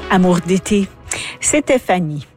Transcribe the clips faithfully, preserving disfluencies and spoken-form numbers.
Amour d'été, c'était Fanny.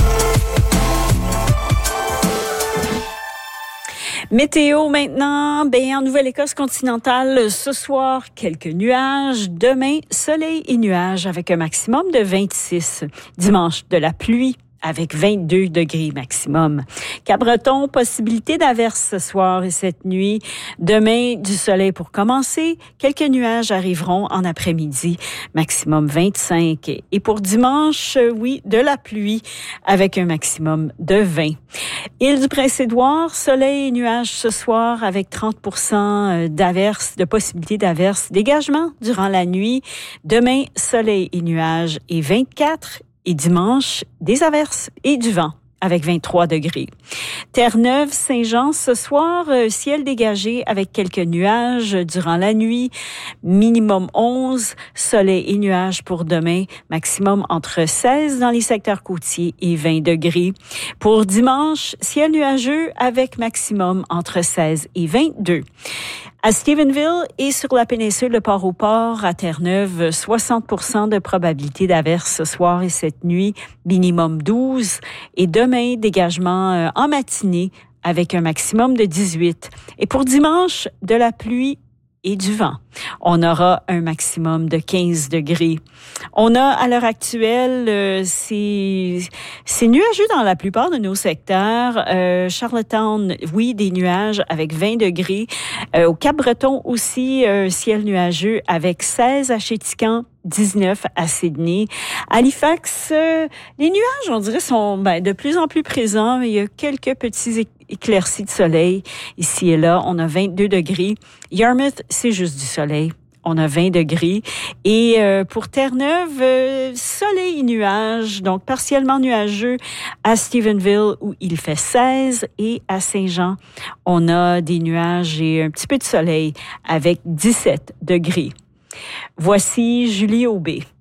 Météo maintenant, ben en Nouvelle-Écosse continentale, ce soir, quelques nuages. Demain, soleil et nuages avec un maximum de vingt-six. Dimanche, de la pluie avec vingt-deux degrés maximum. Cap-Breton, possibilité d'averse ce soir et cette nuit. Demain, du soleil pour commencer. Quelques nuages arriveront en après-midi, maximum vingt-cinq. Et pour dimanche, oui, de la pluie avec un maximum de vingt. Île du Prince-Édouard, soleil et nuages ce soir avec trente pour cent d'averse, de possibilité d'averse. Dégagement durant la nuit. Demain, soleil et nuages et vingt-quatre. Et dimanche, des averses et du vent avec vingt-trois degrés. Terre-Neuve, Saint-Jean, ce soir, euh, ciel dégagé avec quelques nuages durant la nuit. Minimum onze, soleil et nuages pour demain. Maximum entre seize dans les secteurs côtiers et vingt degrés. Pour dimanche, ciel nuageux avec maximum entre seize et vingt-deux. À Stephenville et sur la péninsule de Port-au-Port, à Terre-Neuve, soixante pour cent de probabilité d'averse ce soir et cette nuit, minimum douze. Et demain, dégagement en matinée avec un maximum de dix-huit. Et pour dimanche, de la pluie et du vent. On aura un maximum de quinze degrés. On a, à l'heure actuelle, euh, c'est, c'est nuageux dans la plupart de nos secteurs. Euh, Charlottetown, oui, des nuages avec vingt degrés. Euh, au Cap-Breton aussi, euh, ciel nuageux avec seize à Chéticamp, dix-neuf à Sydney. Halifax, euh, les nuages, on dirait, sont ben, de plus en plus présents. Il y a quelques petits éclaircies de soleil ici et là. On a vingt-deux degrés. Yarmouth, c'est juste du soleil. On a vingt degrés. Et euh, pour Terre-Neuve, euh, soleil et nuages, donc partiellement nuageux à Stephenville où il fait seize et à Saint-Jean, on a des nuages et un petit peu de soleil avec dix-sept degrés. Voici Julie Aubé.